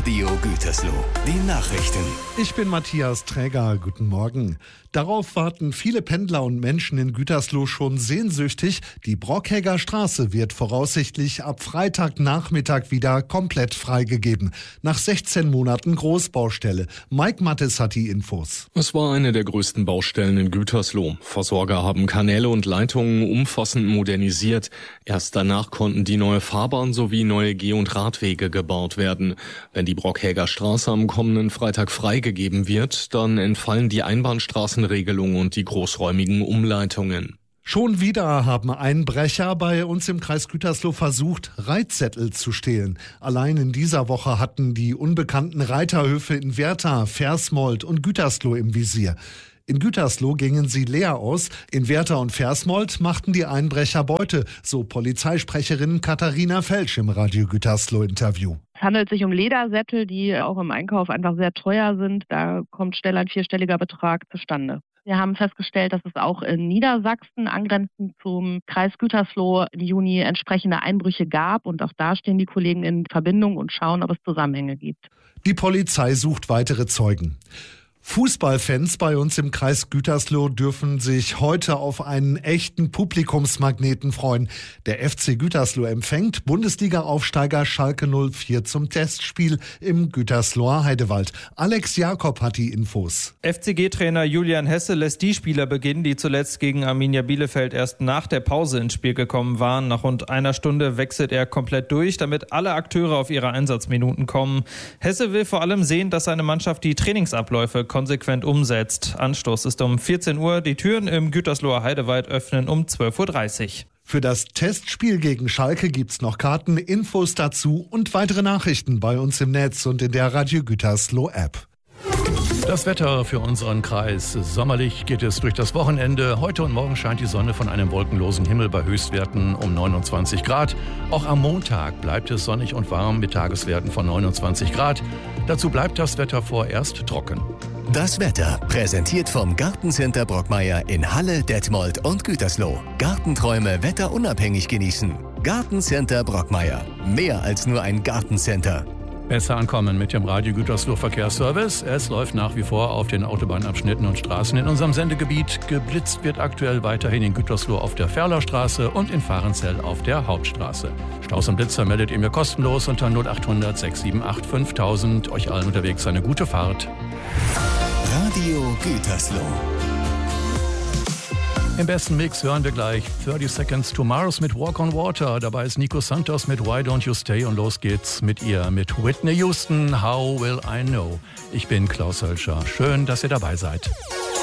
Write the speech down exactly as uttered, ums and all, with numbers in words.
Radio Gütersloh. Die Nachrichten. Ich bin Matthias Träger. Guten Morgen. Darauf warten viele Pendler und Menschen in Gütersloh schon sehnsüchtig. Die Brockhegger Straße wird voraussichtlich ab Freitagnachmittag wieder komplett freigegeben. Nach sechzehn Monaten Großbaustelle. Mike Mattes hat die Infos. Es war eine der größten Baustellen in Gütersloh. Versorger haben Kanäle und Leitungen umfassend modernisiert. Erst danach konnten die neue Fahrbahn sowie neue Geh- und Radwege gebaut werden. Wenn die Brockhegger Straße am kommenden Freitag freigegeben wird, dann entfallen die Einbahnstraßenregelung und die großräumigen Umleitungen. Schon wieder haben Einbrecher bei uns im Kreis Gütersloh versucht, Reitzettel zu stehlen. Allein in dieser Woche hatten die unbekannten Reiterhöfe in Werther, Versmold und Gütersloh im Visier. In Gütersloh gingen sie leer aus. In Werther und Versmold machten die Einbrecher Beute, so Polizeisprecherin Katharina Felsch im Radio Gütersloh-Interview. Es handelt sich um Ledersättel, die auch im Einkauf einfach sehr teuer sind. Da kommt schnell ein vierstelliger Betrag zustande. Wir haben festgestellt, dass es auch in Niedersachsen, angrenzend zum Kreis Gütersloh, im Juni entsprechende Einbrüche gab. Und auch da stehen die Kollegen in Verbindung und schauen, ob es Zusammenhänge gibt. Die Polizei sucht weitere Zeugen. Fußballfans bei uns im Kreis Gütersloh dürfen sich heute auf einen echten Publikumsmagneten freuen. Der F C Gütersloh empfängt Bundesliga-Aufsteiger Schalke null vier zum Testspiel im Gütersloher Heidewald. Alex Jakob hat die Infos. F C G-Trainer Julian Hesse lässt die Spieler beginnen, die zuletzt gegen Arminia Bielefeld erst nach der Pause ins Spiel gekommen waren. Nach rund einer Stunde wechselt er komplett durch, damit alle Akteure auf ihre Einsatzminuten kommen. Hesse will vor allem sehen, dass seine Mannschaft die Trainingsabläufe konsequent umsetzt. Anstoß ist um vierzehn Uhr. Die Türen im Gütersloher Heidewald öffnen um zwölf Uhr dreißig. Für das Testspiel gegen Schalke gibt's noch Karten, Infos dazu und weitere Nachrichten bei uns im Netz und in der Radio Gütersloh App. Das Wetter für unseren Kreis. Sommerlich geht es durch das Wochenende. Heute und morgen scheint die Sonne von einem wolkenlosen Himmel bei Höchstwerten um neunundzwanzig Grad. Auch am Montag bleibt es sonnig und warm mit Tageswerten von neunundzwanzig Grad. Dazu bleibt das Wetter vorerst trocken. Das Wetter präsentiert vom Gartencenter Brockmeier in Halle, Detmold und Gütersloh. Gartenträume wetterunabhängig genießen. Gartencenter Brockmeier. Mehr als nur ein Gartencenter. Besser ankommen mit dem Radio Gütersloh Verkehrsservice. Es läuft nach wie vor auf den Autobahnabschnitten und Straßen in unserem Sendegebiet. Geblitzt wird aktuell weiterhin in Gütersloh auf der Ferlerstraße und in Fahrenzell auf der Hauptstraße. Staus und Blitzer meldet ihr mir kostenlos unter null acht hundert sechs sieben acht fünftausend. Euch allen unterwegs eine gute Fahrt. Radio Gütersloh. Im besten Mix hören wir gleich thirty Seconds to Mars mit Walk on Water. Dabei ist Nico Santos mit Why Don't You Stay und los geht's mit ihr, mit Whitney Houston, How Will I Know. Ich bin Klaus Hölscher. Schön, dass ihr dabei seid.